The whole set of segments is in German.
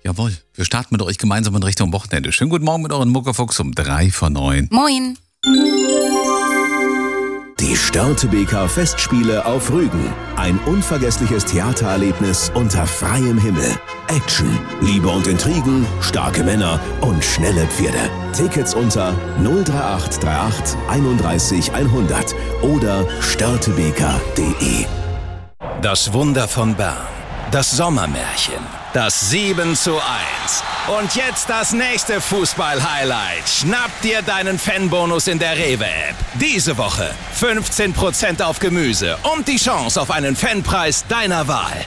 Jawohl, wir starten mit euch gemeinsam in Richtung Wochenende. Schönen guten Morgen mit euren Muckefuchs um 8:03. Moin. Die Störtebeker Festspiele auf Rügen. Ein unvergessliches Theatererlebnis unter freiem Himmel. Action, Liebe und Intrigen, starke Männer und schnelle Pferde. Tickets unter 03838 31 100 oder störtebeker.de. Das Wunder von Bern. Das Sommermärchen. Das 7:1. Und jetzt das nächste Fußball-Highlight. Schnapp dir deinen Fanbonus in der Rewe-App. Diese Woche 15% auf Gemüse und die Chance auf einen Fanpreis deiner Wahl.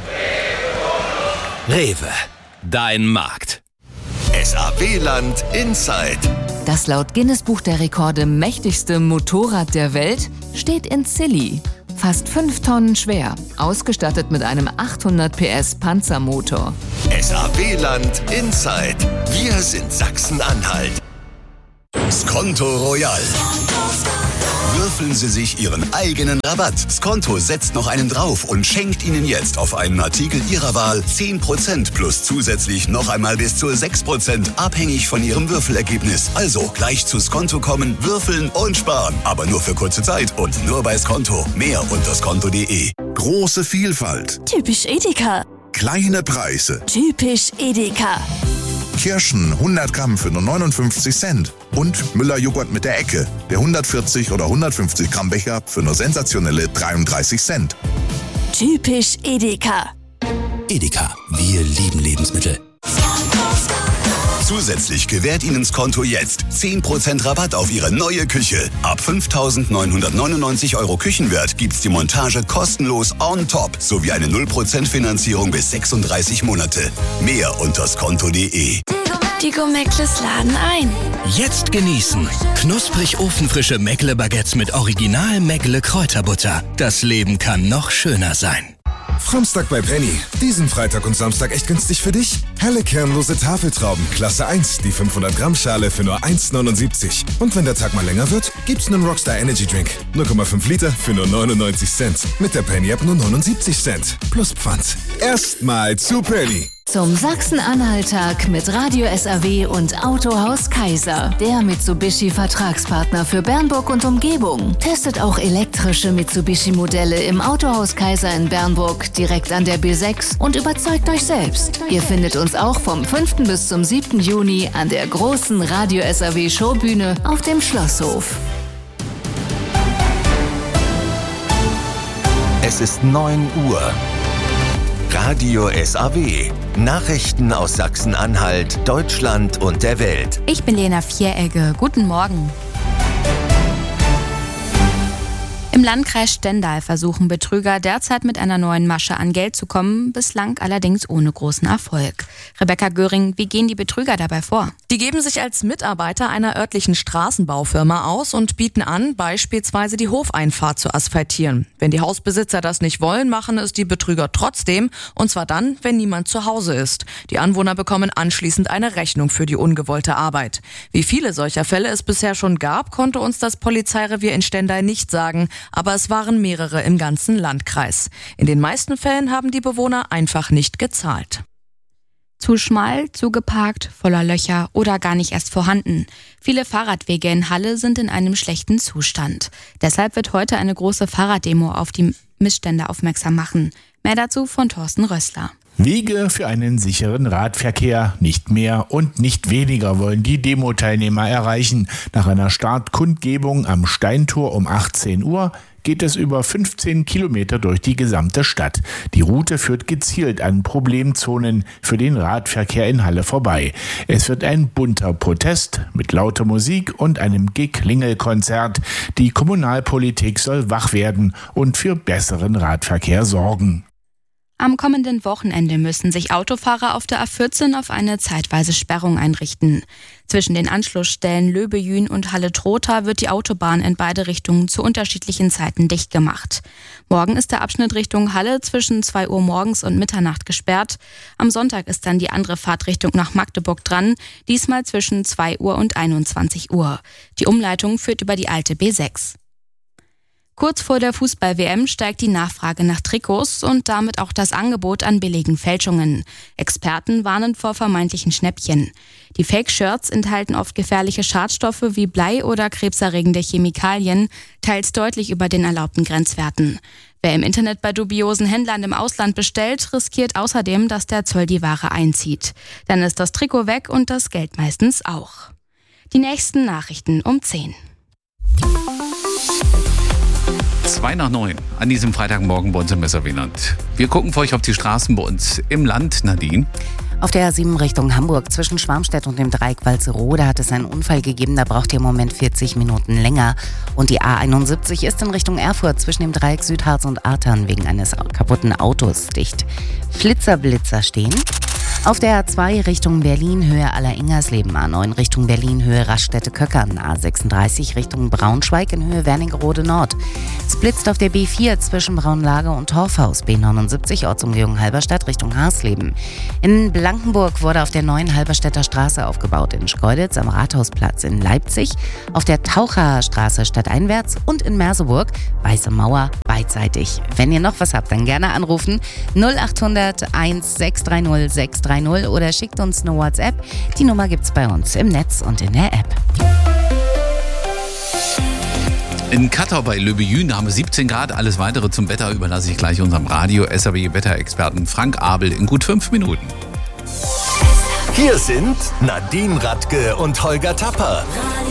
Rewe, dein Markt. SAW-Land Inside. Das laut Guinness-Buch der Rekorde mächtigste Motorrad der Welt steht in Zilli. Fast 5 Tonnen schwer, ausgestattet mit einem 800 PS Panzermotor. SAW-Land Inside. Wir sind Sachsen-Anhalt. Skonto Royal. Würfeln Sie sich Ihren eigenen Rabatt. Skonto setzt noch einen drauf und schenkt Ihnen jetzt auf einen Artikel Ihrer Wahl 10% plus zusätzlich noch einmal bis zu 6%, abhängig von Ihrem Würfelergebnis. Also gleich zu Skonto kommen, würfeln und sparen. Aber nur für kurze Zeit und nur bei Skonto. Mehr unter skonto.de. Große Vielfalt. Typisch Edeka. Kleine Preise. Typisch Edeka. Kirschen 100 Gramm für nur 59 Cent. Und Müller-Joghurt mit der Ecke. Der 140 oder 150 Gramm Becher für nur sensationelle 33 Cent. Typisch Edeka. Edeka, wir lieben Lebensmittel. Zusätzlich gewährt Ihnen Skonto jetzt 10% Rabatt auf Ihre neue Küche. Ab 5.999 € Küchenwert gibt's die Montage kostenlos on top sowie eine 0% Finanzierung bis 36 Monate. Mehr unter skonto.de. Die Gourmettles laden ein. Jetzt genießen. Knusprig ofenfrische Meckle-Baguettes mit Original Meckle-Kräuterbutter. Das Leben kann noch schöner sein. Samstag bei Penny. Diesen Freitag und Samstag echt günstig für dich. Helle kernlose Tafeltrauben, Klasse 1, die 500 Gramm Schale für nur 1,79. Und wenn der Tag mal länger wird, gibt's einen Rockstar Energy Drink. 0,5 Liter für nur 99 Cent. Mit der Penny App nur 79 Cent. Plus Pfand. Erstmal zu Penny. Zum Sachsen-Anhalt-Tag mit Radio SAW und Autohaus Kaiser. Der Mitsubishi-Vertragspartner für Bernburg und Umgebung. Testet auch elektrische Mitsubishi-Modelle im Autohaus Kaiser in Bernburg direkt an der B6 und überzeugt euch selbst. Ihr findet uns auch vom 5. bis zum 7. Juni an der großen Radio SAW Showbühne auf dem Schlosshof. Es ist 9 Uhr. Radio SAW. Nachrichten aus Sachsen-Anhalt, Deutschland und der Welt. Ich bin Lena Vieregge. Guten Morgen. Im Landkreis Stendal versuchen Betrüger derzeit mit einer neuen Masche an Geld zu kommen, bislang allerdings ohne großen Erfolg. Rebecca Göring, wie gehen die Betrüger dabei vor? Die geben sich als Mitarbeiter einer örtlichen Straßenbaufirma aus und bieten an, beispielsweise die Hofeinfahrt zu asphaltieren. Wenn die Hausbesitzer das nicht wollen, machen es die Betrüger trotzdem, und zwar dann, wenn niemand zu Hause ist. Die Anwohner bekommen anschließend eine Rechnung für die ungewollte Arbeit. Wie viele solcher Fälle es bisher schon gab, konnte uns das Polizeirevier in Stendal nicht sagen, aber es waren mehrere im ganzen Landkreis. In den meisten Fällen haben die Bewohner einfach nicht gezahlt. Zu schmal, zu geparkt, voller Löcher oder gar nicht erst vorhanden. Viele Fahrradwege in Halle sind in einem schlechten Zustand. Deshalb wird heute eine große Fahrraddemo auf die Missstände aufmerksam machen. Mehr dazu von Thorsten Rössler. Wege für einen sicheren Radverkehr, nicht mehr und nicht weniger wollen die Demo-Teilnehmer erreichen. Nach einer Startkundgebung am Steintor um 18 Uhr geht es über 15 Kilometer durch die gesamte Stadt. Die Route führt gezielt an Problemzonen für den Radverkehr in Halle vorbei. Es wird ein bunter Protest mit lauter Musik und einem Geklingelkonzert. Die Kommunalpolitik soll wach werden und für besseren Radverkehr sorgen. Am kommenden Wochenende müssen sich Autofahrer auf der A14 auf eine zeitweise Sperrung einrichten. Zwischen den Anschlussstellen Löbejün und Halle-Trotha wird die Autobahn in beide Richtungen zu unterschiedlichen Zeiten dicht gemacht. Morgen ist der Abschnitt Richtung Halle zwischen 2 Uhr morgens und Mitternacht gesperrt. Am Sonntag ist dann die andere Fahrtrichtung nach Magdeburg dran, diesmal zwischen 2 Uhr und 21 Uhr. Die Umleitung führt über die alte B6. Kurz vor der Fußball-WM steigt die Nachfrage nach Trikots und damit auch das Angebot an billigen Fälschungen. Experten warnen vor vermeintlichen Schnäppchen. Die Fake-Shirts enthalten oft gefährliche Schadstoffe wie Blei oder krebserregende Chemikalien, teils deutlich über den erlaubten Grenzwerten. Wer im Internet bei dubiosen Händlern im Ausland bestellt, riskiert außerdem, dass der Zoll die Ware einzieht. Dann ist das Trikot weg und das Geld meistens auch. Die nächsten Nachrichten um 10. 8:02 an diesem Freitagmorgen bei uns im Messerwieland. Wir gucken für euch auf die Straßen bei uns im Land. Nadine? Auf der A7 Richtung Hamburg zwischen Schwarmstedt und dem Dreieck Walserode hat es einen Unfall gegeben. Da braucht ihr im Moment 40 Minuten länger. Und die A71 ist in Richtung Erfurt zwischen dem Dreieck Südharz und Artern wegen eines kaputten Autos dicht. Flitzer stehen. Auf der A2 Richtung Berlin Höhe Allerengersleben, A9 Richtung Berlin Höhe Raststätte-Köckern, A36 Richtung Braunschweig in Höhe Wernigerode Nord. Es blitzt auf der B4 zwischen Braunlage und Torfhaus, B79 Ortsumgehung Halberstadt Richtung Harsleben. In Blankenburg wurde auf der neuen Halberstädter Straße aufgebaut, in Schkeuditz am Rathausplatz, in Leipzig auf der Taucherstraße stadteinwärts und in Merseburg Weiße Mauer beidseitig. Wenn ihr noch was habt, dann gerne anrufen 0800 1630 630 oder schickt uns eine WhatsApp. Die Nummer gibt's bei uns im Netz und in der App. In Kattau bei Löbejün haben wir 17 Grad. Alles Weitere zum Wetter überlasse ich gleich unserem Radio-SAW-Wetterexperten Frank Abel in gut 5 Minuten. Hier sind Nadine Radke und Holger Tapper.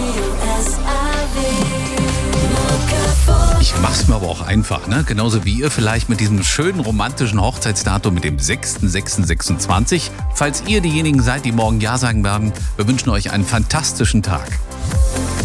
Ich mach's mir aber auch einfach, ne? Genauso wie ihr vielleicht mit diesem schönen romantischen Hochzeitsdatum mit dem 6.6.26. Falls ihr diejenigen seid, die morgen Ja sagen werden, wir wünschen euch einen fantastischen Tag.